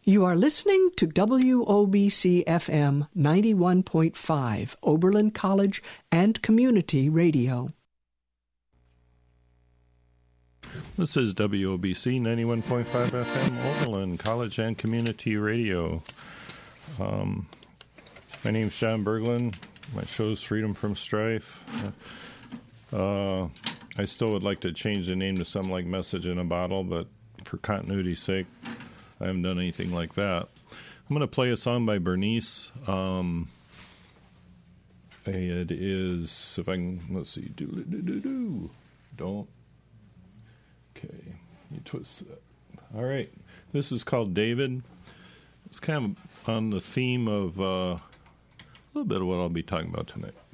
You are listening to WOBC FM 91.5, Oberlin College and Community Radio. This is WOBC 91.5 FM, Oberlin College and Community Radio. My name's John Berglund. My show's Freedom from Strife. I still would like to change the name to something like Message in a Bottle, but for continuity's sake, I haven't done anything like that. I'm going to play a song by Bernice. It is, if I can, let's see, don't. Okay, you twist that. All right, this is called David. It's kind of on the theme of a little bit of what I'll be talking about tonight.